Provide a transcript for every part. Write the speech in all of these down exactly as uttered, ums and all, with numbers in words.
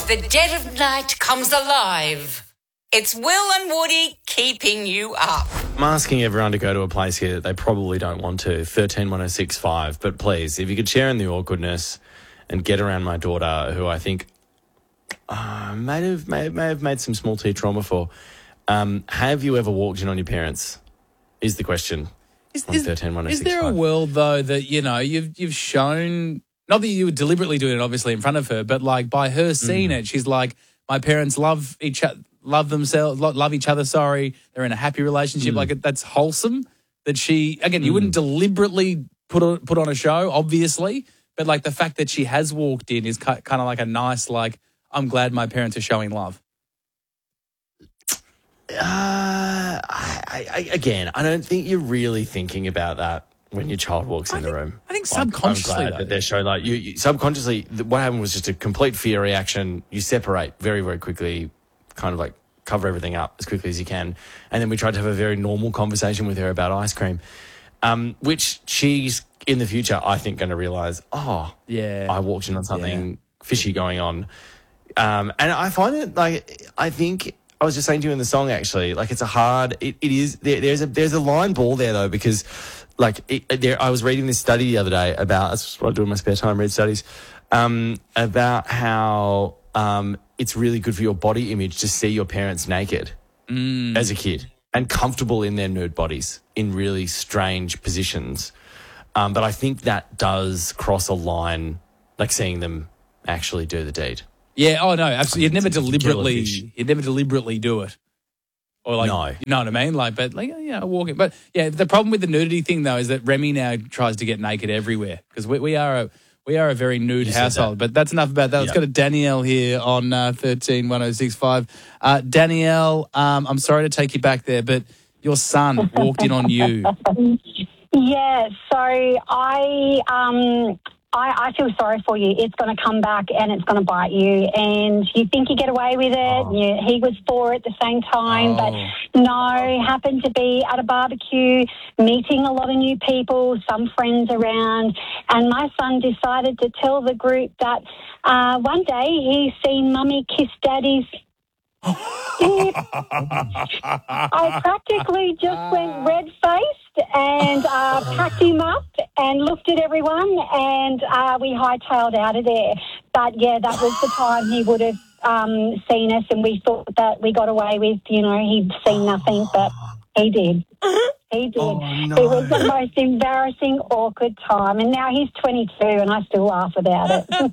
the dead of night comes alive. It's Will and Woody keeping you up. I'm asking everyone to go to a place here that they probably don't want to, thirteen one oh six five. But please, if you could share in the awkwardness and get around my daughter, who I think uh, may, have, may, may have made some small T trauma for. Um, have you ever walked in on your parents? Is the question. Is, on is, thirteen one oh six is there a world, though, that, you know, you've you've shown, not that you were deliberately doing it, obviously, in front of her, but, like, by her seeing mm. it, she's like, my parents love each other. Love themselves, love each other, sorry. They're in a happy relationship. Mm. Like, that's wholesome that she, again, you mm. wouldn't deliberately put on, put on a show, obviously, but, like, the fact that she has walked in is kind of like a nice, like, I'm glad my parents are showing love. Uh, I, I, again, I don't think you're really thinking about that when your child walks I in think, the room. I think subconsciously, I'm glad though, that they're showing, like, you, you, subconsciously, what happened was just a complete fear reaction. You separate very, very quickly, kind of like cover everything up as quickly as you can. And then we tried to have a very normal conversation with her about ice cream, um, which she's, in the future, I think, going to realise, oh, yeah, I walked in on something yeah. fishy going on. Um, and I find it, like, I think, I was just saying to you in the song, actually, like, it's a hard, it, it is, there, there's a there's a line ball there, though, because, like, it, there, I was reading this study the other day about, that's what I do in my spare time, read studies, um, about how um, it's really good for your body image to see your parents naked mm. as a kid and comfortable in their nude bodies in really strange positions. Um, but I think that does cross a line, like seeing them actually do the deed. Yeah, oh no, absolutely. You'd never deliberately, you'd never deliberately do it, or like, no. you know what I mean? Like, but like, yeah, walking. But yeah, the problem with the nudity thing though is that Remy now tries to get naked everywhere because we, we are a we are a very nude you household. That. But that's enough about that. Let's yep. go to Danielle here on uh, thirteen one oh six five. Uh, Danielle, um, I'm sorry to take you back there, but your son walked in on you. Yeah, so I um. I, I feel sorry for you. It's going to come back and it's going to bite you. And you think you get away with it. Oh. You, he was for it at the same time. Oh. But no, happened to be at a barbecue, meeting a lot of new people, some friends around. And my son decided to tell the group that uh, one day he's seen Mummy kiss Daddy's. I practically just went red-faced and uh, packed him up and looked at everyone and uh, we hightailed out of there. But, yeah, that was the time he would have um, seen us and we thought that we got away with, you know, he'd seen nothing, but he did. He did. Oh, no. It was the most embarrassing, awkward time. And now he's twenty-two and I still laugh about it.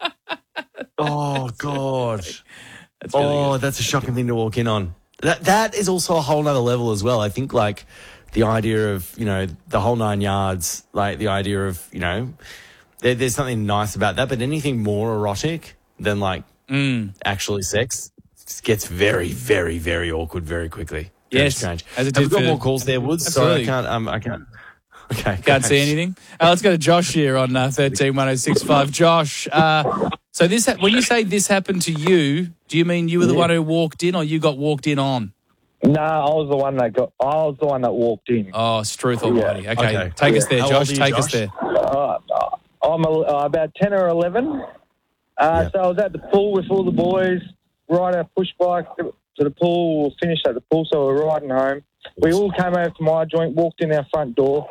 Oh, God. That's really oh, good. That's a shocking thing to walk in on. That That is also a whole nother level as well. I think, like, the idea of, you know, the whole nine yards, like the idea of, you know, there, there's something nice about that, but anything more erotic than, like, mm. actually sex gets very, very, very awkward very quickly. Very yes, strange. As it Have we got for, more calls there, Woods? Absolutely. Sorry, I can't, um, I can't. Okay. Can't see anything. Uh, let's go to Josh here on uh, thirteen one oh six five. Josh, uh, so this ha- when you say this happened to you, do you mean you were the yeah. one who walked in or you got walked in on? No, I was the one that got. I was the one that walked in. Oh, Struth Almighty. Yeah. Okay. Okay. Take Yeah. us there, How Josh. old are you, Take Josh? us there. Uh, I'm a, uh, about ten or eleven. Uh, Yeah. So I was at the pool with all the boys, ride our push bike to, to the pool. We'll finish at the pool, so we're riding home. We all came over to my joint, walked in our front door,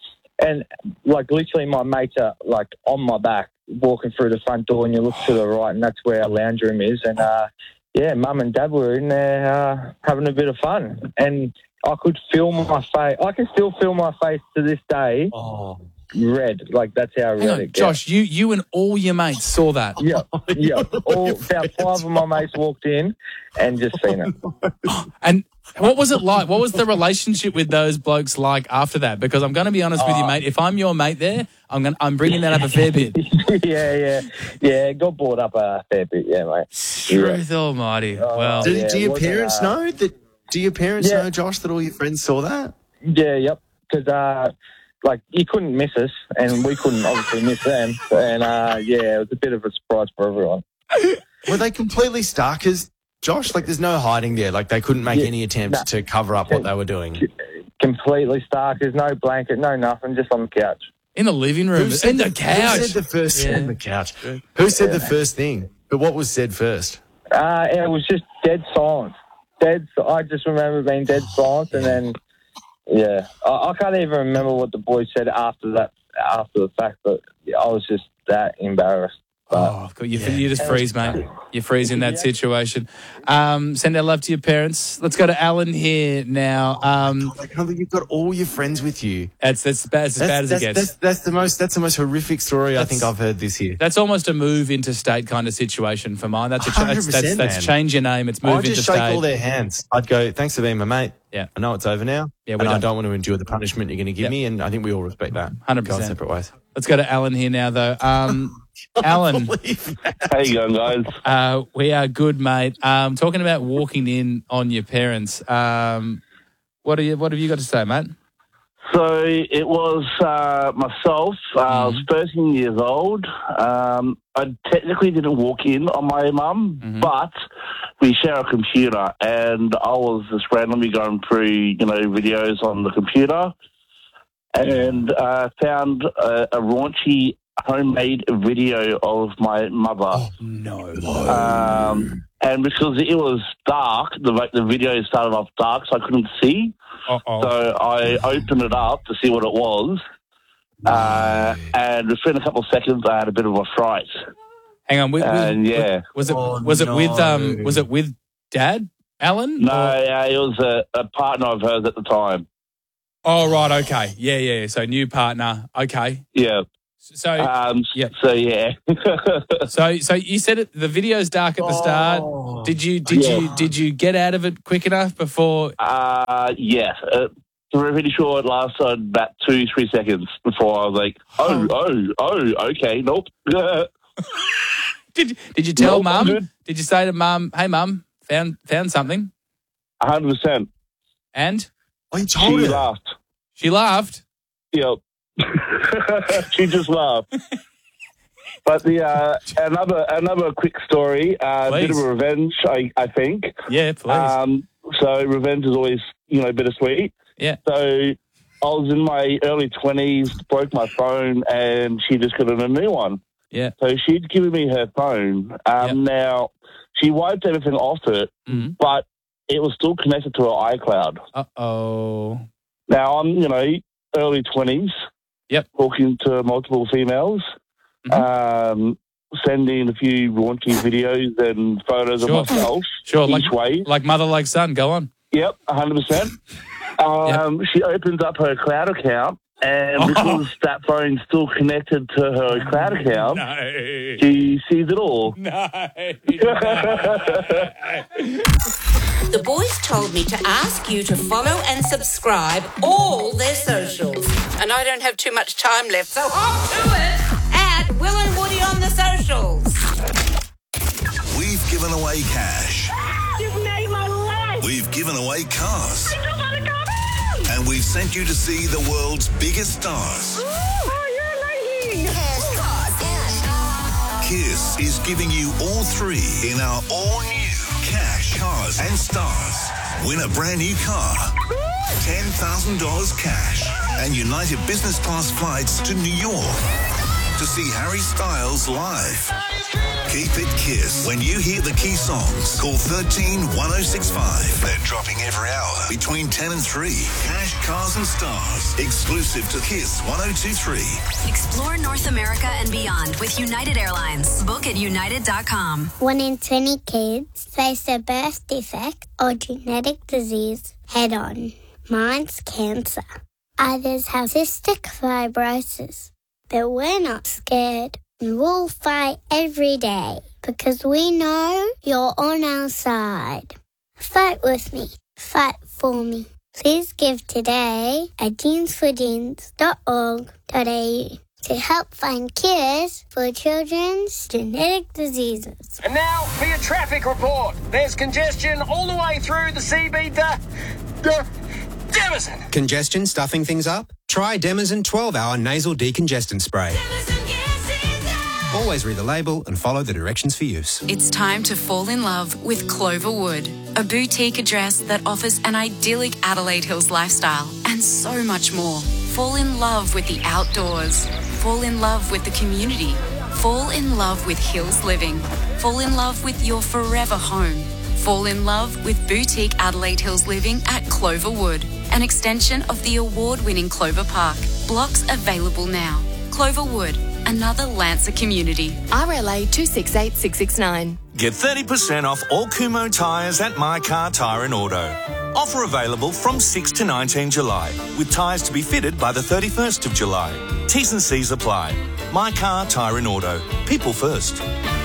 and like literally my mates are like on my back walking through the front door, and you look to the right, and that's where our lounge room is. And uh, yeah, Mum and Dad were in there uh, having a bit of fun, and I could feel my face. I can still feel my face to this day. Oh. Red, like that's how Hang red on, it gets. Josh, you, you and all your mates saw that. Yeah, yeah. All about five of my mates walked in and just seen it. And what was it like? What was the relationship with those blokes like after that? Because I'm going to be honest with you, mate. If I'm your mate there, I'm going. I'm bringing that up a fair bit. yeah, yeah, yeah. It got brought up a fair bit, yeah, mate. Truth Almighty. Oh, Well, Do, yeah, do your wasn't, parents uh, know that? Do your parents Yeah. know, Josh, that all your friends saw that? Yeah, yep. Because uh, like you couldn't miss us, and we couldn't obviously miss them. And uh, yeah, it was a bit of a surprise for everyone. Were they completely starkers, Josh? Like, there's no hiding there. Like, they couldn't make Yeah, any attempt no. to cover up what they were doing. Completely stark. There's no blanket, no nothing, just on the couch. in the living room, Who said in the Who couch. said the first Yeah. in the couch? Who said the first thing? But what was said first? Uh, it was just dead silence. Dead. I just remember being dead silence, and then yeah, I, I can't even remember what the boys said after that, after the fact. But I was just that embarrassed. But, Oh, God, you, you just freeze, mate. You freeze in that situation. Um, send our love to your parents. Let's go to Alan here now. Um, I can't believe you've got all your friends with you. that's that's bad, as bad as it that's, gets. That's, that's the most. That's the most horrific story I That's- think I've heard this year. That's almost a move interstate kind of situation for mine. That's a ch- that's, that's, one hundred percent, that's man. change your name. It's move I'd just interstate. shake all their hands. I'd go, thanks for being my mate. Yeah. I know it's over now. Yeah, we and I don't- don't want to endure the punishment you're going to give Yep. me, and I think we all respect that. one hundred percent. Go our separate ways. Let's go to Alan here now, though. Um, Alan, How you going, guys? uh, we are good, mate. Um, talking about walking in on your parents. Um, what are you? What have you got to say, mate? So it was uh, myself. Uh, I was thirteen years old. Um, I technically didn't walk in on my mum, but we share a computer, and I was just randomly going through, you know, videos on the computer, and uh, found a, a raunchy homemade video of my mother. No. Um, and because it was dark, the the video started off dark, so I couldn't see. Uh-oh. So I opened it up to see what it was, uh, and within a couple of seconds, I had a bit of a fright. Hang on. With, with- And, yeah. Was it? Oh, was it with? Um. no. Was it with Dad, Alan? No, Or- uh, it was a, a partner of hers at the time. Oh, right. Okay. Yeah. Yeah. So new partner. Okay. Yeah. So. Um, Yep. So yeah. So, so you said it. The video's dark at the start. Did you? Did Yeah. you? Did you get out of it quick enough before? uh, yeah. Uh, we're pretty sure it lasted about two, three seconds before I was like, oh, oh, oh, okay, nope. Did Did you tell Nope, I'm Mum? good. Did you say to Mum, "Hey, Mum, found found something," one hundred percent. and Oh, you She told her. laughed. she laughed? Yep. She just laughed. But the uh, another another quick story, uh, a bit of Please. a revenge, I, I think. Yeah, please. Um, so revenge is always, you know, bittersweet. yeah. So I was in my early twenties, broke my phone, and she just got a new one. Yeah. So she'd given me her phone. Um, Yep. Now, she wiped everything off it, Mhm. but it was still connected to her iCloud. Uh oh. Now, I'm, you know, early twenties. Yep. Talking to multiple females. Um, sending a few raunchy videos and photos Sure. of myself Sure. Like each way. like mother, like son. Go on. Yep, one hundred percent. Um, She opens up her cloud account, and because that phone's still connected to her cloud account, No. she sees it all. No. The boys told me to ask you to follow and subscribe all their socials. And I don't have too much time left, so hop to it at Will and Woody on the socials. We've given away cash. You've made my life. We've given away cars. I just want to go. And we've sent you to see the world's biggest stars. Oh, you're amazing. Kiss is giving you all three in our all-new Cash, Cars and Stars. Win a brand new car, ten thousand dollars cash, and United Business Class flights to New York to see Harry Styles live. Keep it Kiss. When you hear the key songs, call one three one oh six five. They're dropping every hour between ten and three. Cash, Cars and Stars. Exclusive to Kiss one oh two three. Explore North America and beyond with United Airlines. Book at united dot com. One in twenty kids face a birth defect or genetic disease head on. Mine's cancer. Others have cystic fibrosis. But we're not scared. We'll fight every day because we know you're on our side. Fight with me. Fight for me. Please give today at jeans for jeans dot org dot a u to help find cures for children's genetic diseases. And now for your traffic report. There's congestion all the way through the C B D. D- Demison. Congestion stuffing things up? Try Demison twelve hour nasal decongestant spray. Always read the label and follow the directions for use. It's time to fall in love with Cloverwood, a boutique address that offers an idyllic Adelaide Hills lifestyle and so much more. Fall in love with the outdoors. Fall in love with the community. Fall in love with Hills Living. Fall in love with your forever home. Fall in love with boutique Adelaide Hills Living at Cloverwood, an extension of the award-winning Clover Park. Blocks available now. Cloverwood, another Lancer community. R L A two six eight six six nine. Get thirty percent off all Kumho tyres at My Car Tyre and Auto. Offer available from sixth to nineteenth July, with tyres to be fitted by the thirty-first of July. T's and C's apply. My Car Tyre and Auto. People first.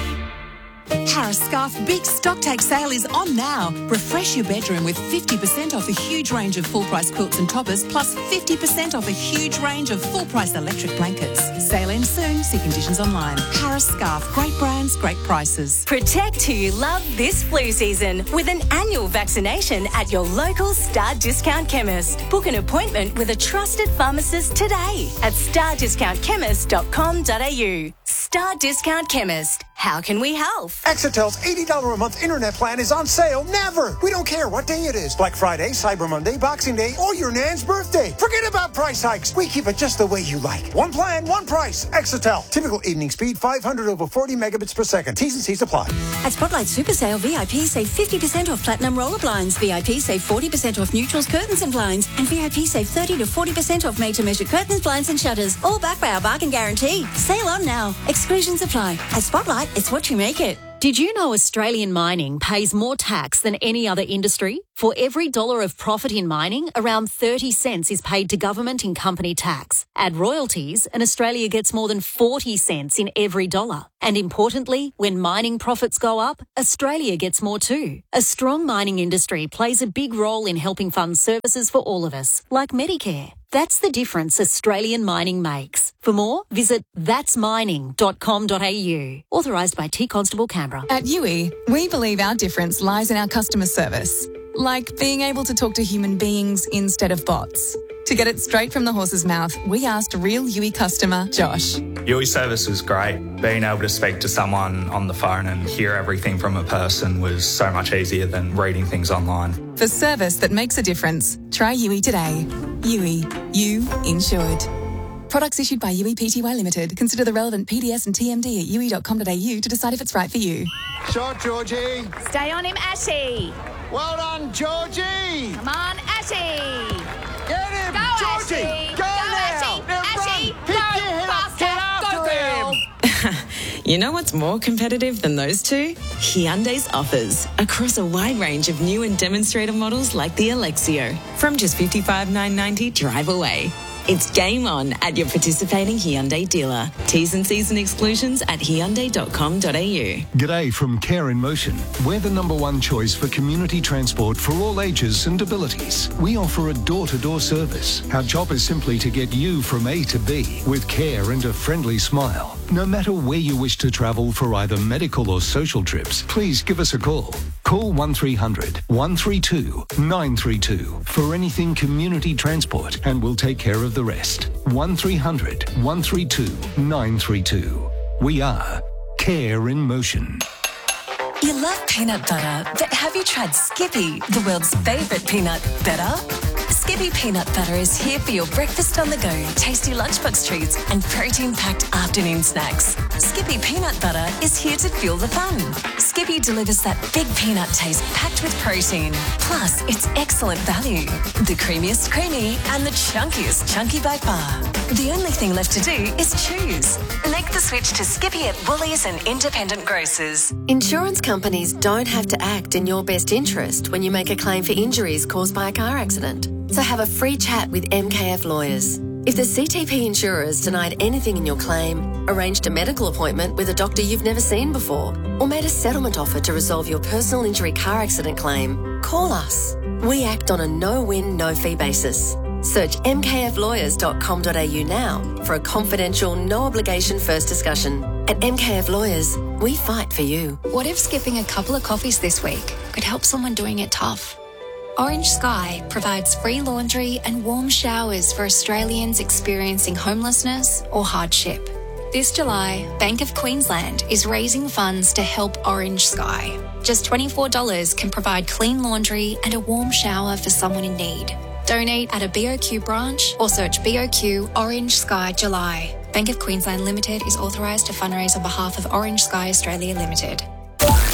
Harris Scarf Big Stock Take Sale is on now. Refresh your bedroom with fifty percent off a huge range of full-price quilts and toppers, plus fifty percent off a huge range of full-price electric blankets. Sale ends soon. See conditions online. Harris Scarf. Great brands, great prices. Protect who you love this flu season with an annual vaccination at your local Star Discount Chemist. Book an appointment with a trusted pharmacist today at star discount chemist dot com dot a u. Star Discount Chemist. How can we help? Exetel's eighty dollars a month internet plan is on sale never. We don't care what day it is. Black Friday, Cyber Monday, Boxing Day, or your Nan's birthday. Forget about price hikes. We keep it just the way you like. One plan, one price. Exetel. Typical evening speed, five hundred over forty megabits per second. T's and C's apply. At Spotlight Super Sale, V I P save fifty percent off Platinum roller blinds. V I P save forty percent off Neutrals curtains and blinds. And V I P save thirty to forty percent off made-to-measure curtains, blinds and shutters. All backed by our bargain guarantee. Sale on now. Exclusions apply. At Spotlight, it's what you make it. Did you know Australian mining pays more tax than any other industry? For every dollar of profit in mining, around thirty cents is paid to government in company tax. Add royalties, and Australia gets more than forty cents in every dollar. And importantly, when mining profits go up, Australia gets more too. A strong mining industry plays a big role in helping fund services for all of us, like Medicare. That's the difference Australian mining makes. For more, visit that's mining dot com dot a u. Authorised by T Constable Canberra. At U I, we believe our difference lies in our customer service. Like being able to talk to human beings instead of bots. To get it straight from the horse's mouth, we asked real U I customer Josh. U I service was great. Being able to speak to someone on the phone and hear everything from a person was so much easier than reading things online. For service that makes a difference, try U I today. U I, you insured. Products issued by U I Pty Limited. Consider the relevant P D S and T M D at u i dot com dot a u to decide if it's right for you. Shot, Georgie. Stay on him, Ashy. Well done, Georgie. Come on, Ashy. Get him, Go, Georgie. Ashy. Go, Go, now. Ashy. Now Ashy. run. Pick Go, your head up. faster. Get after Go, girl. him. You know what's more competitive than those two? Hyundai's offers across a wide range of new and demonstrator models like the Alexio. From just fifty-five thousand nine hundred ninety dollars drive away. It's game on at your participating Hyundai dealer. T's and C's and exclusions at hyundai dot com dot a u. G'day from Care in Motion. We're the number one choice for community transport for all ages and abilities. We offer a door-to-door service. Our job is simply to get you from A to B with care and a friendly smile. No matter where you wish to travel for either medical or social trips, please give us a call. Call one three hundred, one three two, nine three two for anything community transport and we'll take care of the rest. one three hundred, one three two, nine three two. We are Care in Motion. You love peanut butter, but have you tried Skippy, the world's favourite peanut butter? Skippy peanut butter is here for your breakfast on the go, tasty lunchbox treats and protein-packed afternoon snacks. Skippy peanut butter is here to fuel the fun. Skippy delivers that big peanut taste packed with protein. Plus, it's excellent value. The creamiest creamy and the chunkiest chunky by far. The only thing left to do is choose. Make the switch to Skippy at Woolies and independent grocers. Insurance companies don't have to act in your best interest when you make a claim for injuries caused by a car accident. So have a free chat with M K F Lawyers. If the C T P insurers denied anything in your claim, arranged a medical appointment with a doctor you've never seen before, or made a settlement offer to resolve your personal injury car accident claim, call us. We act on a no-win, no-fee basis. Search m k f lawyers dot com dot a u now for a confidential, no-obligation first discussion. At M K F Lawyers, we fight for you. What if skipping a couple of coffees this week could help someone doing it tough? Orange Sky provides free laundry and warm showers for Australians experiencing homelessness or hardship. This July, Bank of Queensland is raising funds to help Orange Sky. Just twenty-four dollars can provide clean laundry and a warm shower for someone in need. Donate at a B O Q branch or search B O Q Orange Sky July. Bank of Queensland Limited is authorised to fundraise on behalf of Orange Sky Australia Limited.